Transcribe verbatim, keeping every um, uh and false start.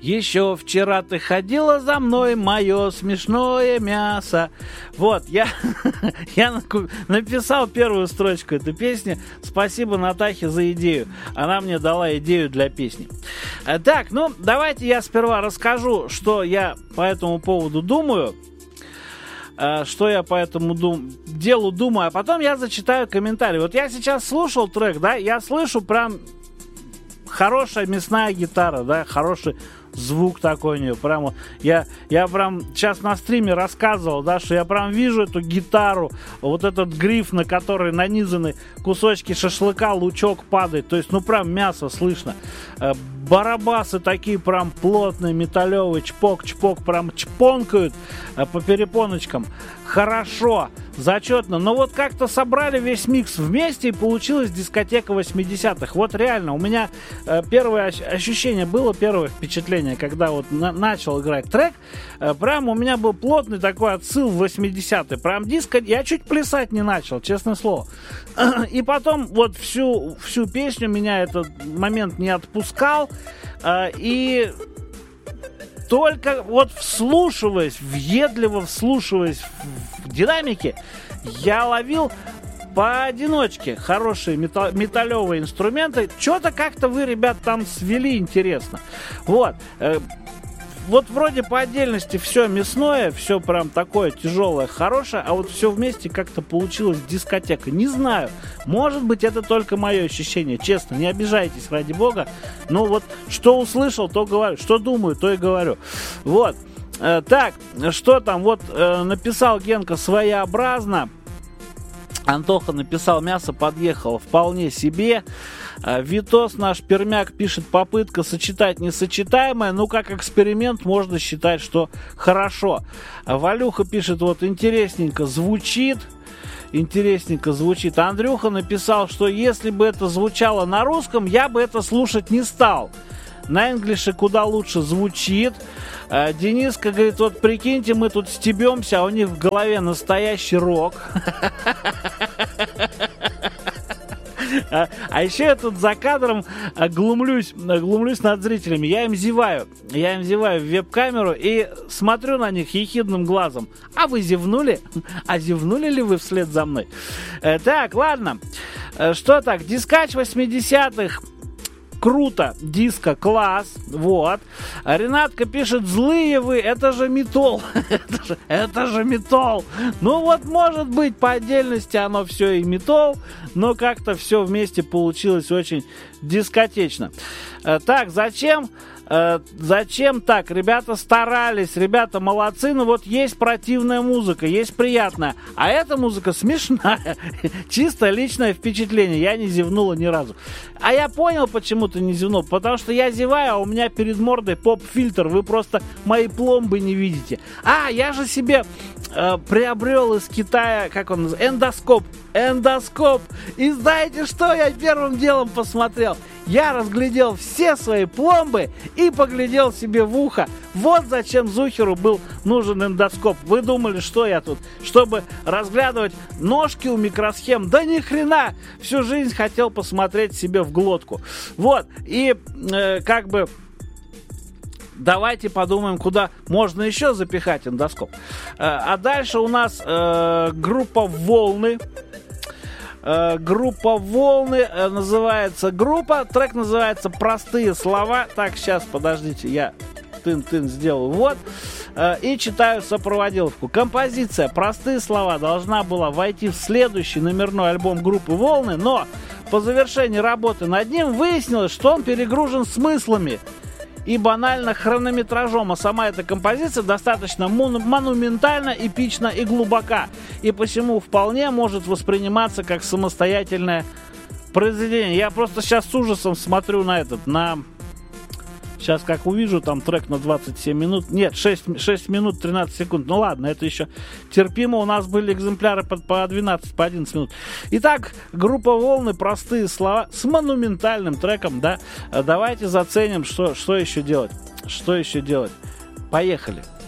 Еще вчера ты ходила за мной, мое смешное мясо. Вот, я, я написал первую строчку этой песни. Спасибо Натахе за идею. Она мне дала идею для песни. Так, ну, давайте я сперва расскажу, что я по этому поводу думаю. Что я по этому дум... делу думаю, а потом я зачитаю комментарии. Вот я сейчас слушал трек, да, я слышу прям хорошая мясная гитара, да, хороший звук такой у нее. Прямо я, я прям сейчас на стриме рассказывал, да, что я прям вижу эту гитару, вот этот гриф, на который нанизаны кусочки шашлыка, лучок падает. То есть, ну, прям мясо слышно. Барабасы такие прям плотные, металлевые, чпок-чпок, прям чпонкают по перепоночкам. Хорошо, зачетно. Но вот как-то собрали весь микс вместе, и получилась дискотека восьмидесятых. Вот реально, у меня э, первое ощущение было, первое впечатление, когда вот на- начал играть трек, э, прям у меня был плотный такой отсыл в восьмидесятые. Прям диско, я чуть плясать не начал, честное слово. И потом вот всю, всю песню меня этот момент не отпускал. Э, и... Только вот вслушиваясь, въедливо вслушиваясь в, в динамике, я ловил поодиночке хорошие метал- металлевые инструменты. Что-то как-то вы, ребят, там свели интересно. Вот. Вот вроде по отдельности все мясное, все прям такое тяжелое, хорошее, а вот все вместе как-то получилась дискотека. Не знаю, может быть, это только мое ощущение, честно, не обижайтесь, ради бога. Но вот что услышал, то говорю, что думаю, то и говорю. Вот. Э, так, что там, вот э, написал Генка своеобразно. Антоха написал, мясо подъехало вполне себе. Витос наш пермяк пишет, попытка сочетать несочетаемое, ну как эксперимент можно считать, что хорошо. Валюха пишет, вот интересненько звучит. Интересненько звучит. Андрюха написал, что если бы это звучало на русском, я бы это слушать не стал. На инглише куда лучше звучит. Дениска говорит, вот прикиньте, мы тут стебемся, а у них в голове настоящий рок. А, а еще я тут за кадром глумлюсь, глумлюсь над зрителями. Я им зеваю. Я им зеваю в веб-камеру и смотрю на них ехидным глазом. А вы зевнули? А зевнули ли вы вслед за мной? Э, так, ладно. Э, что так? Дискач восьмидесятых. Круто, диско, класс, вот. Ренатка пишет, злые вы, это же метал, это, же, это же метал. Ну вот, может быть, по отдельности оно все и метал, но как-то все вместе получилось очень дискотечно. Так, зачем? Зачем так? Ребята старались, ребята молодцы, но вот есть противная музыка, есть приятная, а эта музыка смешная, чисто личное впечатление, я не зевнула ни разу. А я понял, почему ты не зевнул, потому что я зеваю, а у меня перед мордой поп-фильтр, вы просто мои пломбы не видите. А, я же себе э, приобрел из Китая, как он называется, эндоскоп, эндоскоп, и знаете, что я первым делом посмотрел? Я разглядел все свои пломбы и поглядел себе в ухо. Вот зачем Зухеру был нужен эндоскоп. Вы думали, что я тут? Чтобы разглядывать ножки у микросхем? Да ни хрена! Всю жизнь хотел посмотреть себе в глотку. Вот. И э, как бы... Давайте подумаем, куда можно еще запихать эндоскоп. Э, а дальше у нас э, группа «Волны». Uh, группа «Волны» uh, называется группа. Трек называется «Простые слова». Так, сейчас, подождите, я тын-тын сделал. Вот. Uh, и читаю сопроводиловку. Композиция «Простые слова» должна была войти в следующий номерной альбом группы «Волны», но по завершении работы над ним выяснилось, что он перегружен смыслами и банально хронометражом, а сама эта композиция достаточно монументальна, эпична и глубока, и посему вполне может восприниматься как самостоятельное произведение. Я просто сейчас с ужасом смотрю на этот, на... Сейчас как увижу, там трек на двадцать семь минут. Нет, шесть, шесть минут тринадцать секунд. Ну ладно, это еще терпимо. У нас были экземпляры по, по двенадцать, по одиннадцать минут. Итак, группа «Волны», простые слова с монументальным треком, да. Давайте заценим, что, что еще делать. Что еще делать. Поехали.